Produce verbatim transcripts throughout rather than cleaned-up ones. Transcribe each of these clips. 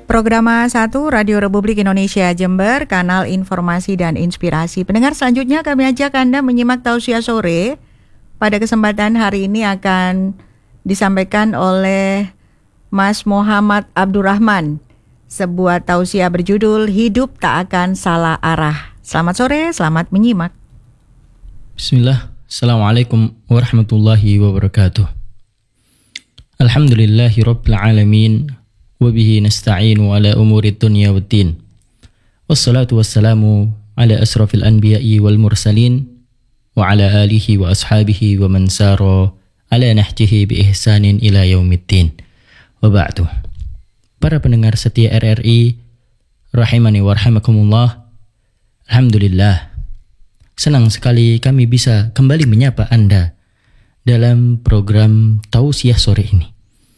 Programa satu Radio Republik Indonesia Jember, kanal informasi dan inspirasi. Pendengar, selanjutnya kami ajak Anda menyimak tausiah sore. Pada kesempatan hari ini akan disampaikan oleh Mas Muhammad Abdurrahman. Sebuah tausiah berjudul Hidup Tak Akan Salah Arah. Selamat sore, selamat menyimak. Bismillah, Assalamualaikum warahmatullahi wabarakatuh. Alhamdulillahi rabbil alamin. Wabihi nasta'inu ala umuri dunya waddin. Wassalatu wassalamu ala asrafil anbiya'i wal mursalin wa ala alihi wa ashabihi wa man sara ala nahjihi bi ihsanin ila yaumiddin. Wa ba'du. Para pendengar setia R R I rahimani wa rahimakumullah. Alhamdulillah, senang sekali kami bisa kembali menyapa Anda dalam program tausiah sore ini.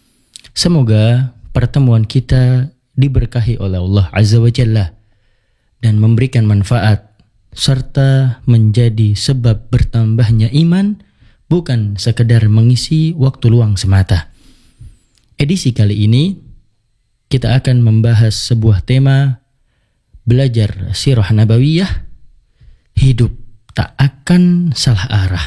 Semoga pertemuan kita diberkahi oleh Allah Azza wa Jalla dan memberikan manfaat serta menjadi sebab bertambahnya iman, bukan sekedar mengisi waktu luang semata. Edisi kali ini kita akan membahas sebuah tema, belajar sirah nabawiyah, hidup tak akan salah arah.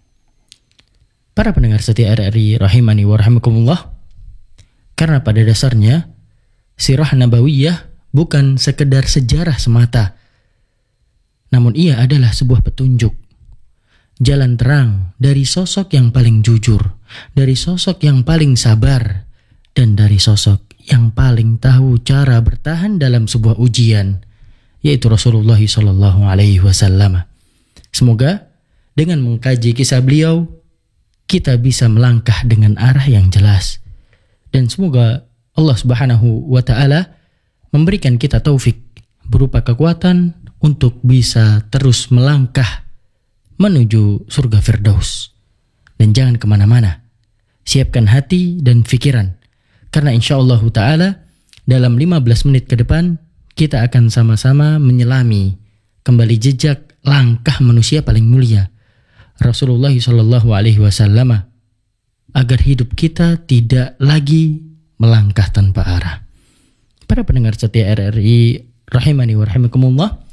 Para pendengar setia R R I rahimani wa rahimakumullah, karena pada dasarnya sirah nabawiyah bukan sekedar sejarah semata, namun ia adalah sebuah petunjuk, jalan terang dari sosok yang paling jujur, dari sosok yang paling sabar, dan dari sosok yang paling tahu cara bertahan dalam sebuah ujian, yaitu Rasulullah shallallahu alaihi wasallam. Semoga dengan mengkaji kisah beliau, kita bisa melangkah dengan arah yang jelas. Dan semoga Allah Subhanahu wa Ta'ala memberikan kita taufik berupa kekuatan untuk bisa terus melangkah menuju surga Firdaus. Dan jangan kemana-mana, siapkan hati dan pikiran, karena insyaAllah Ta'ala dalam lima belas menit ke depan kita akan sama-sama menyelami kembali jejak langkah manusia paling mulia, Rasulullah Shallallahu Alaihi Wasallam, agar hidup kita tidak lagi melangkah tanpa arah. Para pendengar setia R R I rahimani wa rahimakumullah,